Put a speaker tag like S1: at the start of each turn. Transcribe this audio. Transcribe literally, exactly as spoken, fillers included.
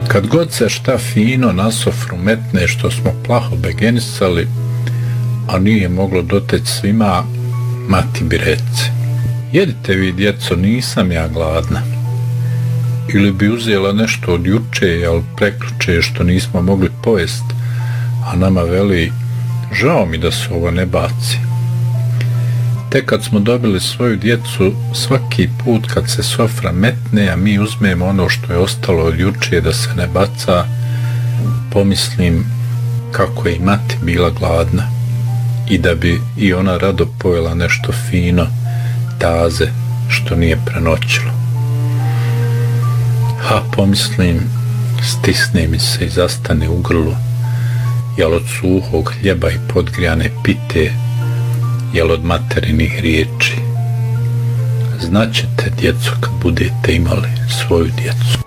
S1: Kad god se šta fino na sofru metne što smo plaho begenisali, a nije moglo doteć svima, mati bi rece: jedite vi, djeco, nisam ja gladna. Ili bi uzela nešto od juče, ali prekjuče što nismo mogli pojest, a nama veli: žao mi da se ovo ne baci. Tek kad smo dobili svoju djecu, svaki put kad se sofra metne, a mi uzmemo ono što je ostalo od juče da se ne baca, pomislim kako je i mati bila gladna i da bi i ona rado pojela nešto fino, taze, što nije prenoćilo. Ha, pomislim, stisne mi se i zastane u grlu, jel od suhog hljeba i podgrijane pite, jel od materinih riječi. Znaćete, djeco, kad budete imali svoju djecu.